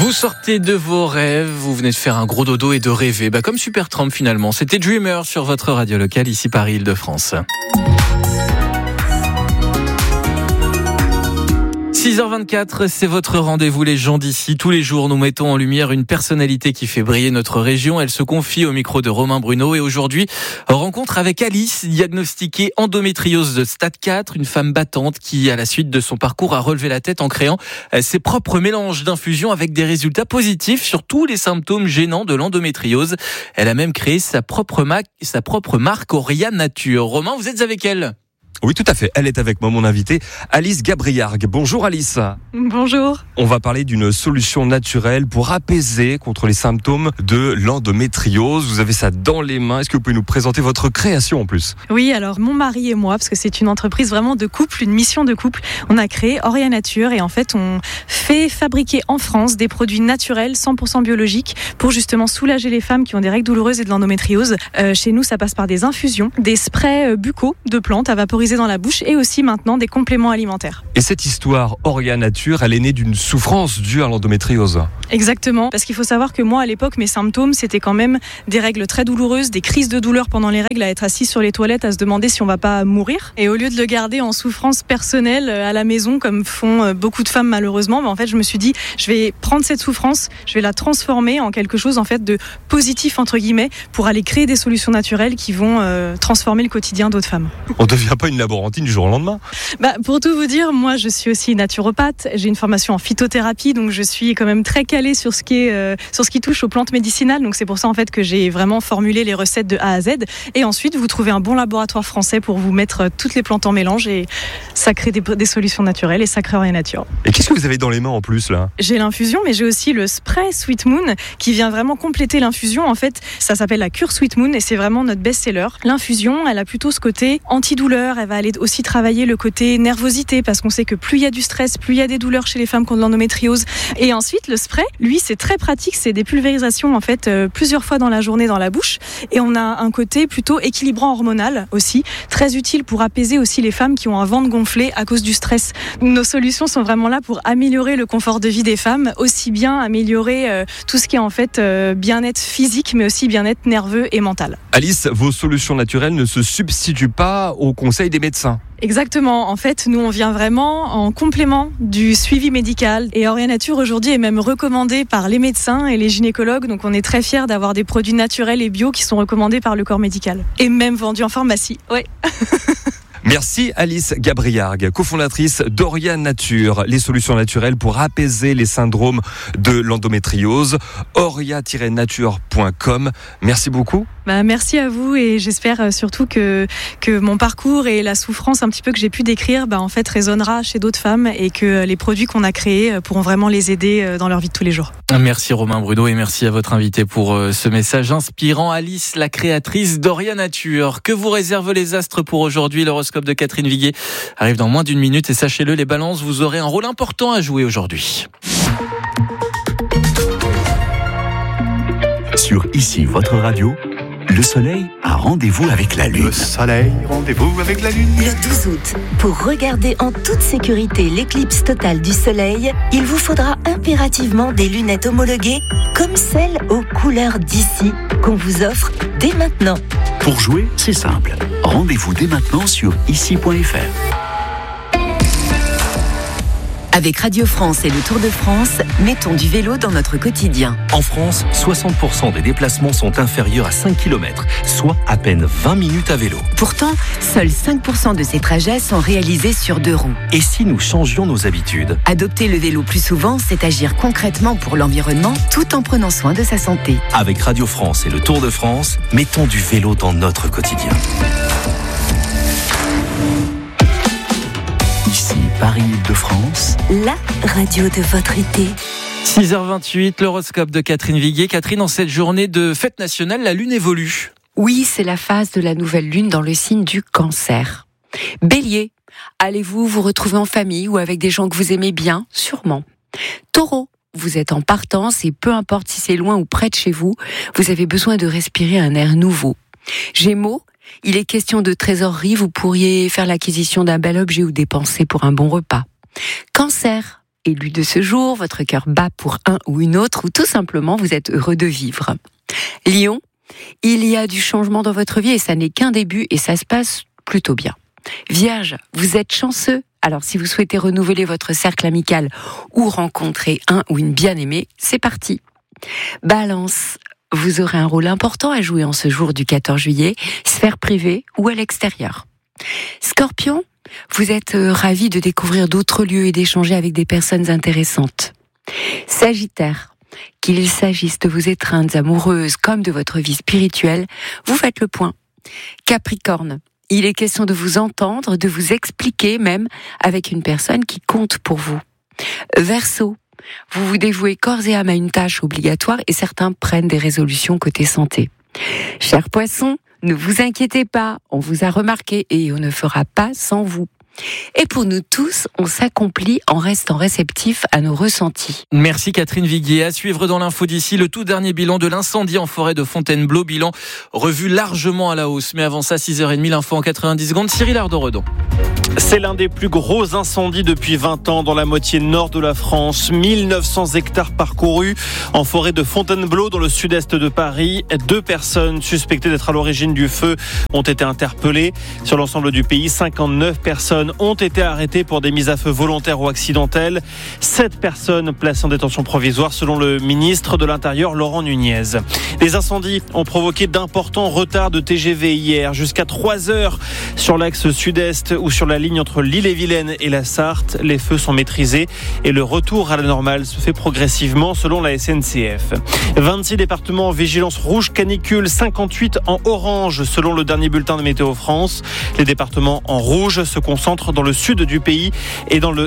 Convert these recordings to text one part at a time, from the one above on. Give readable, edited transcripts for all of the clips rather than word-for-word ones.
Vous sortez de vos rêves, vous venez de faire un gros dodo et de rêver. Comme Supertramp finalement. C'était Dreamer sur votre radio locale, ici Paris-Île-de-France. 6h24, c'est votre rendez-vous les gens d'ici. Tous les jours, nous mettons en lumière une personnalité qui fait briller notre région. Elle se confie au micro de Romain Bruno et aujourd'hui, rencontre avec Alice, diagnostiquée endométriose de stade 4, une femme battante qui, à la suite de son parcours, a relevé la tête en créant ses propres mélanges d'infusions avec des résultats positifs sur tous les symptômes gênants de l'endométriose. Elle a même créé sa propre marque Auria Nature. Romain, vous êtes avec elle ? Oui, tout à fait. Elle est avec moi, mon invitée, Alice Gabriargue. Bonjour Alice. Bonjour. On va parler d'une solution naturelle pour apaiser contre les symptômes de l'endométriose. Vous avez ça dans les mains. Est-ce que vous pouvez nous présenter votre création en plus ? Oui, alors mon mari et moi, parce que c'est une entreprise vraiment de couple, une mission de couple, on a créé Auria Nature et en fait on fait fabriquer en France des produits naturels 100% biologiques pour justement soulager les femmes qui ont des règles douloureuses et de l'endométriose. Chez nous, ça passe par des infusions, des sprays buccaux de plantes à vaporiser dans la bouche et aussi maintenant des compléments alimentaires. Et cette histoire Auria Nature, elle est née d'une souffrance due à l'endométriose. Exactement, parce qu'il faut savoir que moi à l'époque mes symptômes c'était quand même des règles très douloureuses, des crises de douleur pendant les règles, à être assis sur les toilettes à se demander si on va pas mourir. Et au lieu de le garder en souffrance personnelle à la maison comme font beaucoup de femmes malheureusement, en fait je me suis dit je vais prendre cette souffrance, je vais la transformer en quelque chose en fait de positif entre guillemets pour aller créer des solutions naturelles qui vont transformer le quotidien d'autres femmes. On ne devient pas une laborantine du jour au lendemain. Pour tout vous dire, moi je suis aussi naturopathe, j'ai une formation en phytothérapie, donc je suis quand même très calée sur ce qui touche aux plantes médicinales, donc c'est pour ça en fait que j'ai vraiment formulé les recettes de A à Z, et ensuite vous trouvez un bon laboratoire français pour vous mettre toutes les plantes en mélange et ça crée des solutions naturelles et ça crée Auria Nature. Et qu'est-ce que vous avez dans les mains en plus là ? J'ai l'infusion, mais j'ai aussi le spray Sweet Moon qui vient vraiment compléter l'infusion. En fait, ça s'appelle la cure Sweet Moon et c'est vraiment notre best-seller. L'infusion, elle a plutôt ce côté antidouleur, elle va aller aussi travailler le côté nervosité parce qu'on sait que plus il y a du stress, plus il y a des douleurs chez les femmes qui ont de l'endométriose. Et ensuite, le spray, lui, c'est très pratique, c'est des pulvérisations en fait plusieurs fois dans la journée dans la bouche et on a un côté plutôt équilibrant hormonal aussi, très utile pour apaiser aussi les femmes qui ont un ventre gonflé à cause du stress. Nos solutions sont vraiment là pour améliorer le confort de vie des femmes, aussi bien améliorer tout ce qui est en fait bien-être physique mais aussi bien-être nerveux et mental. Alice, vos solutions naturelles ne se substituent pas aux conseils des médecins. Exactement. En fait, nous, on vient vraiment en complément du suivi médical. Et Auria Nature, aujourd'hui, est même recommandée par les médecins et les gynécologues. Donc, on est très fiers d'avoir des produits naturels et bio qui sont recommandés par le corps médical. Et même vendus en pharmacie. Ouais. Merci Alice Gabriargue, cofondatrice d'Auria Nature, les solutions naturelles pour apaiser les syndromes de l'endométriose. auria-nature.com. Merci beaucoup. Merci à vous et j'espère surtout que mon parcours et la souffrance un petit peu que j'ai pu décrire en fait résonnera chez d'autres femmes et que les produits qu'on a créés pourront vraiment les aider dans leur vie de tous les jours. Merci Romain Bruno et merci à votre invité pour ce message inspirant. Alice, la créatrice d'Auria Nature. Que vous réservent les astres pour aujourd'hui ? L'horoscope de Catherine Viguier arrive dans moins d'une minute et sachez-le, les balances, vous aurez un rôle important à jouer aujourd'hui. Sur Ici, votre radio, le soleil a rendez-vous avec la lune. Le soleil, rendez-vous avec la lune. Le 12 août, pour regarder en toute sécurité l'éclipse totale du soleil, il vous faudra impérativement des lunettes homologuées comme celles aux couleurs d'ici qu'on vous offre dès maintenant. Pour jouer, c'est simple. Rendez-vous dès maintenant sur ici.fr. Avec Radio France et le Tour de France, mettons du vélo dans notre quotidien. En France, 60% des déplacements sont inférieurs à 5 km, soit à peine 20 minutes à vélo. Pourtant, seuls 5% de ces trajets sont réalisés sur 2 roues. Et si nous changions nos habitudes ? Adopter le vélo plus souvent, c'est agir concrètement pour l'environnement tout en prenant soin de sa santé. Avec Radio France et le Tour de France, mettons du vélo dans notre quotidien. Ici, Paris-Île-de-France, la radio de votre été. 6h28, l'horoscope de Catherine Viguier. Catherine, en cette journée de fête nationale, la lune évolue. Oui, c'est la phase de la nouvelle lune dans le signe du Cancer. Bélier, allez-vous vous retrouver en famille ou avec des gens que vous aimez bien ? Sûrement. Taureau, vous êtes en partance et peu importe si c'est loin ou près de chez vous, vous avez besoin de respirer un air nouveau. Gémeaux, il est question de trésorerie, vous pourriez faire l'acquisition d'un bel objet ou dépenser pour un bon repas. Cancer, élu de ce jour, votre cœur bat pour un ou une autre, ou tout simplement vous êtes heureux de vivre. Lion, il y a du changement dans votre vie et ça n'est qu'un début et ça se passe plutôt bien. Vierge, vous êtes chanceux. Alors si vous souhaitez renouveler votre cercle amical ou rencontrer un ou une bien-aimée, c'est parti. Balance, vous aurez un rôle important à jouer en ce jour du 14 juillet, sphère privée ou à l'extérieur. Scorpion, vous êtes ravi de découvrir d'autres lieux et d'échanger avec des personnes intéressantes. Sagittaire, qu'il s'agisse de vos étreintes amoureuses comme de votre vie spirituelle, vous faites le point. Capricorne, il est question de vous entendre, de vous expliquer même avec une personne qui compte pour vous. Verseau, vous vous dévouez corps et âme à une tâche obligatoire et certains prennent des résolutions côté santé. Chers poissons, ne vous inquiétez pas, on vous a remarqué et on ne fera pas sans vous. Et pour nous tous, on s'accomplit en restant réceptif à nos ressentis. Merci Catherine Viguier. À suivre dans l'info d'ici, le tout dernier bilan de l'incendie en forêt de Fontainebleau. Bilan revu largement à la hausse. Mais avant ça, 6h30, l'info en 90 secondes. Cyril Ardo-Redon. C'est l'un des plus gros incendies depuis 20 ans dans la moitié nord de la France. 1900 hectares parcourus en forêt de Fontainebleau dans le sud-est de Paris. 2 personnes suspectées d'être à l'origine du feu ont été interpellées. Sur l'ensemble du pays, 59 personnes ont été arrêtées pour des mises à feu volontaires ou accidentelles. 7 personnes placées en détention provisoire selon le ministre de l'Intérieur Laurent Nunez. Les incendies ont provoqué d'importants retards de TGV hier, jusqu'à 3 heures sur l'axe sud-est ou sur la ligne entre l'Ille-et-Vilaine et la Sarthe. Les feux sont maîtrisés et le retour à la normale se fait progressivement selon la SNCF. 26 départements en vigilance rouge canicule, 58 en orange selon le dernier bulletin de Météo France. Les départements en rouge se concentrent dans le sud du pays et dans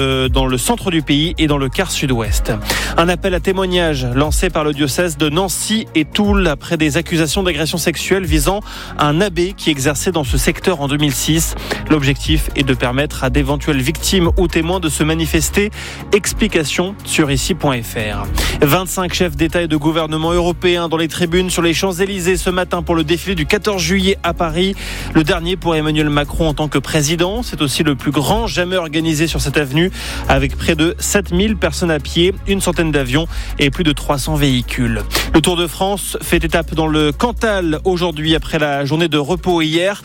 le centre du pays et dans le quart sud-ouest. Un appel à témoignage lancé par le diocèse de Nancy et Toul après des accusations d'agression sexuelle visant un abbé qui exerçait dans ce secteur en 2006. L'objectif est de permettre à d'éventuelles victimes ou témoins de se manifester. Explication sur ici.fr. 25 chefs d'État et de gouvernement européens dans les tribunes sur les Champs-Élysées ce matin pour le défilé du 14 juillet à Paris. Le dernier pour Emmanuel Macron en tant que président. C'est aussi le plus grand jamais organisé sur cette avenue avec près de 7000 personnes à pied, une centaine d'avions et plus de 300 véhicules. Le Tour de France fait étape dans le Cantal aujourd'hui après la journée de repos hier.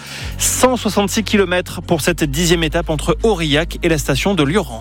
166 km pour cette 10e étape entre Aurillac et la station de Lioran.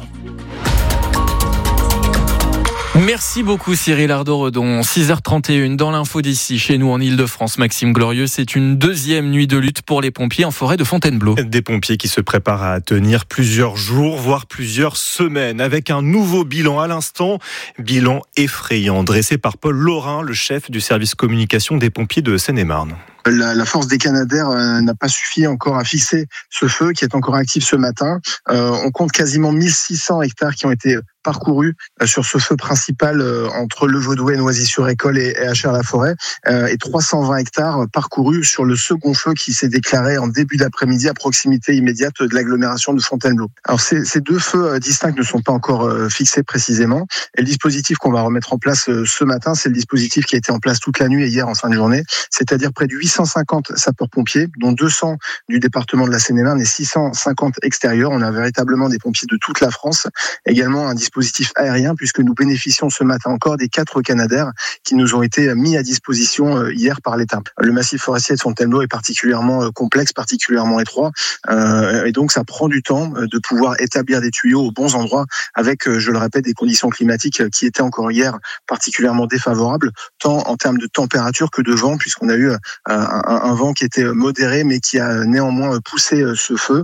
Merci beaucoup Cyril Ardo-Redon. 6h31 dans l'info d'ici, chez nous en Ile-de-France. Maxime Glorieux, c'est une 2e nuit de lutte pour les pompiers en forêt de Fontainebleau. Des pompiers qui se préparent à tenir plusieurs jours, voire plusieurs semaines, avec un nouveau bilan à l'instant. Bilan effrayant, dressé par Paul Laurin, le chef du service communication des pompiers de Seine-et-Marne. La force des Canadair n'a pas suffi encore à fixer ce feu qui est encore actif ce matin. On compte quasiment 1600 hectares qui ont été parcourus sur ce feu principal entre Le Vaudouet, Noisy-sur-École et Achères-la-Forêt, et 320 hectares parcourus sur le second feu qui s'est déclaré en début d'après-midi à proximité immédiate de l'agglomération de Fontainebleau. Alors ces 2 feux distincts ne sont pas encore fixés précisément, et le dispositif qu'on va remettre en place ce matin, c'est le dispositif qui a été en place toute la nuit et hier en fin de journée, c'est-à-dire près de 850 sapeurs-pompiers, dont 200 du département de la Seine-et-Marne et 650 extérieurs. On a véritablement des pompiers de toute la France, également un dispositif aérien puisque nous bénéficions ce matin encore des 4 Canadair qui nous ont été mis à disposition hier par l'État. Le massif forestier de Fontainebleau est particulièrement complexe, particulièrement étroit, et donc ça prend du temps de pouvoir établir des tuyaux aux bons endroits avec, je le répète, des conditions climatiques qui étaient encore hier particulièrement défavorables, tant en termes de température que de vent, puisqu'on a eu un vent qui était modéré mais qui a néanmoins poussé ce feu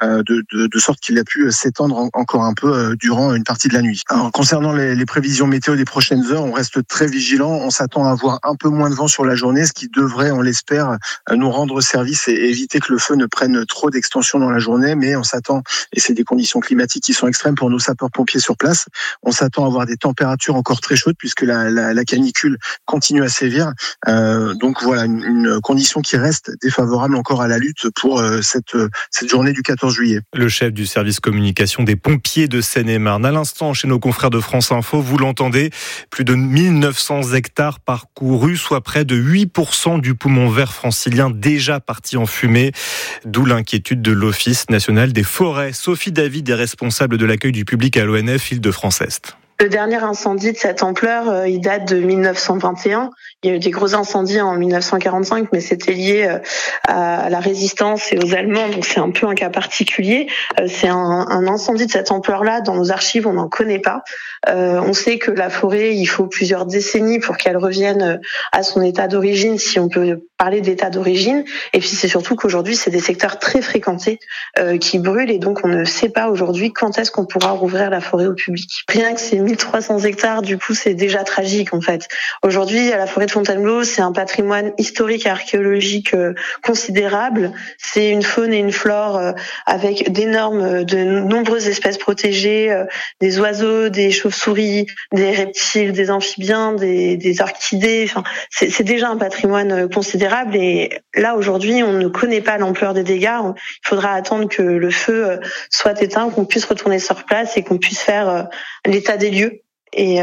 de sorte qu'il a pu s'étendre encore un peu durant une partie de la nuit. Alors, concernant les prévisions météo des prochaines heures, on reste très vigilant. On s'attend à avoir un peu moins de vent sur la journée, ce qui devrait, on l'espère, nous rendre service et éviter que le feu ne prenne trop d'extension dans la journée. Mais on s'attend, et c'est des conditions climatiques qui sont extrêmes pour nos sapeurs-pompiers sur place, on s'attend à avoir des températures encore très chaudes puisque la canicule continue à sévir. Donc voilà, une condition qui reste défavorable encore à la lutte pour cette journée du 14 juillet. Le chef du service communication des pompiers de Seine-et-Marne. À l'instant, chez nos confrères de France Info. Vous l'entendez, plus de 1900 hectares parcourus, soit près de 8% du poumon vert francilien déjà parti en fumée. D'où l'inquiétude de l'Office national des forêts. Sophie David est responsable de l'accueil du public à l'ONF Île-de-France-Est. Le dernier incendie de cette ampleur, il date de 1921. Il y a eu des gros incendies en 1945, mais c'était lié à la résistance et aux Allemands, donc c'est un peu un cas particulier. C'est un incendie de cette ampleur-là, dans nos archives, on n'en connaît pas. On sait que la forêt, il faut plusieurs décennies pour qu'elle revienne à son état d'origine, si on peut parler d'état d'origine. Et puis c'est surtout qu'aujourd'hui, c'est des secteurs très fréquentés qui brûlent, et donc on ne sait pas aujourd'hui quand est-ce qu'on pourra rouvrir la forêt au public. Rien que ces 1300 hectares, du coup, c'est déjà tragique en fait. Aujourd'hui, à la forêt de Fontainebleau, c'est un patrimoine historique et archéologique considérable. C'est une faune et une flore avec de nombreuses espèces protégées, des oiseaux, des chauves-souris, des reptiles, des amphibiens, des orchidées. Enfin, c'est déjà un patrimoine considérable, et là aujourd'hui, on ne connaît pas l'ampleur des dégâts. Il faudra attendre que le feu soit éteint, qu'on puisse retourner sur place et qu'on puisse faire l'état des lieux. Et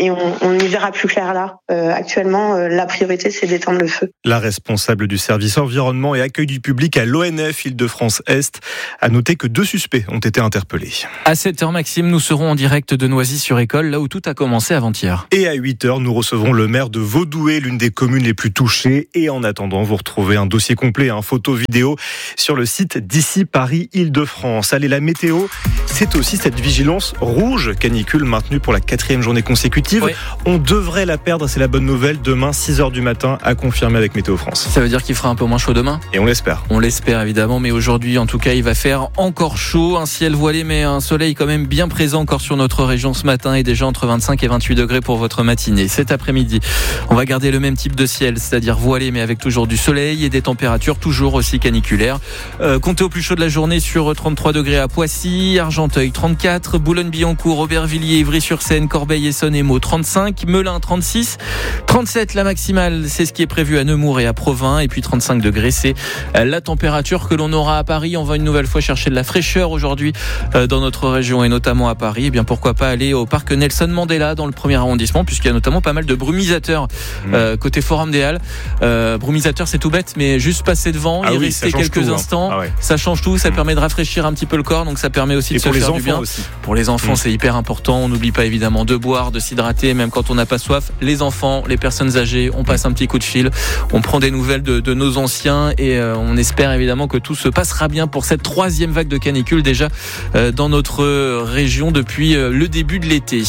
on y verra plus clair là. Actuellement, la priorité, c'est d'éteindre le feu. La responsable du service environnement et accueil du public à l'ONF Île-de-France-Est a noté que 2 suspects ont été interpellés. À 7h, Maxime, nous serons en direct de Noisy-sur-École, là où tout a commencé avant-hier. Et à 8h, nous recevrons le maire de Vaudoué, l'une des communes les plus touchées. Et en attendant, vous retrouvez un dossier complet, photo, vidéo, sur le site d'ici Paris Île-de-France. Allez, la météo, c'est aussi cette vigilance rouge canicule maintenue pour la 4e journée consécutive. Oui. On devrait la perdre, c'est la bonne nouvelle, demain 6h du matin, à confirmer avec Météo France. Ça veut dire qu'il fera un peu moins chaud demain ? Et on l'espère. On l'espère évidemment, mais aujourd'hui en tout cas il va faire encore chaud, un ciel voilé mais un soleil quand même bien présent encore sur notre région ce matin, et déjà entre 25 et 28 degrés pour votre matinée. Cet après-midi, on va garder le même type de ciel, c'est-à-dire voilé mais avec toujours du soleil et des températures toujours aussi caniculaires. Comptez au plus chaud de la journée sur 33 degrés à Poissy, Argenteuil 34, Boulogne-Billancourt, Aubervilliers, Ivry-sur-Seine, Corbeil-Essonnes et Meaux 35, Melun 36, 37 la maximale, c'est ce qui est prévu à Nemours et à Provins, et puis 35 degrés, c'est la température que l'on aura à Paris. On va une nouvelle fois chercher de la fraîcheur aujourd'hui dans notre région et notamment à Paris. Et bien pourquoi pas aller au parc Nelson Mandela dans le 1er arrondissement, puisqu'il y a notamment pas mal de brumisateurs côté Forum des Halles. Brumisateurs, c'est tout bête, mais juste passer devant, y rester quelques instants, ça change tout, ça permet de rafraîchir un petit peu le corps, donc ça permet aussi de se faire du bien. Aussi. Pour les enfants, c'est hyper important. On n'oublie pas évidemment de boire, de s'hydrater, même quand on n'a pas soif. Les enfants, les personnes âgées, on passe un petit coup de fil, on prend des nouvelles de nos anciens, et on espère évidemment que tout se passera bien pour cette 3e vague de canicule déjà dans notre région depuis le début de l'été.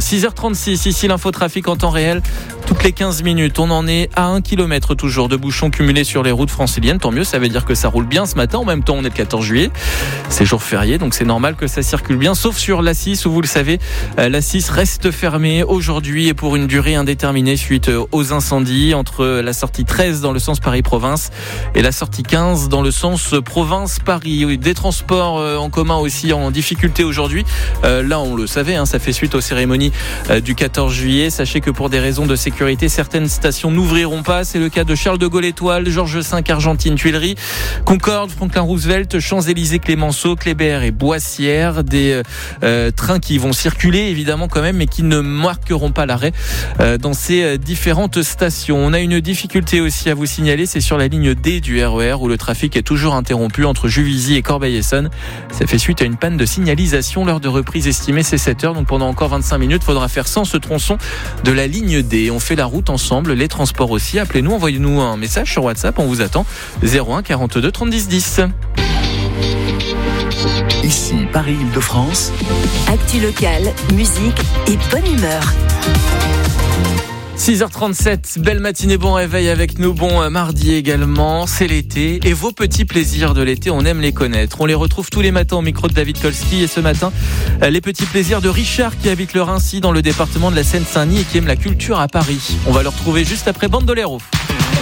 6h36, ici l'infotrafic en temps réel. Toutes les 15 minutes, on en est à 1 km toujours de bouchons cumulés sur les routes franciliennes. Tant mieux, ça veut dire que ça roule bien ce matin. En même temps, on est le 14 juillet. C'est jour férié, donc c'est normal que ça circule bien, sauf sur l'A6 où vous le savez, l'A6 reste fermée aujourd'hui et pour une durée indéterminée suite aux incendies entre la sortie 13 dans le sens Paris-Province et la sortie 15 dans le sens Province-Paris. Des transports en commun aussi en difficulté aujourd'hui. Là, on le savait, ça fait suite aux cérémonies du 14 juillet. Sachez que pour des raisons de sécurité, certaines stations n'ouvriront pas. C'est le cas de Charles de Gaulle Étoile, Georges V, Argentine, Tuileries, Concorde, Franklin Roosevelt, Champs-Élysées, Clémenceau, Kléber et Boissière. Des trains qui vont circuler évidemment quand même, mais qui ne marqueront pas l'arrêt dans ces différentes stations. On a une difficulté aussi à vous signaler, c'est sur la ligne D du RER où le trafic est toujours interrompu entre Juvisy et Corbeil-Essonnes. Ça fait suite à une panne de signalisation. L'heure de reprise estimée, c'est 7h, donc pendant encore 25 minutes, il faudra faire sans ce tronçon de la ligne D. On fait la route ensemble, les transports aussi. Appelez-nous, envoyez-nous un message sur WhatsApp, on vous attend. 01 42 30 10. Ici Paris Île-de-France. Actu locale, musique et bonne humeur. 6h37, belle matinée, bon réveil avec nous, bon mardi également, c'est l'été et vos petits plaisirs de l'été, on aime les connaître. On les retrouve tous les matins au micro de David Kolski et ce matin, les petits plaisirs de Richard qui habite le Raincy dans le département de la Seine-Saint-Denis et qui aime la culture à Paris. On va le retrouver juste après Bandolero.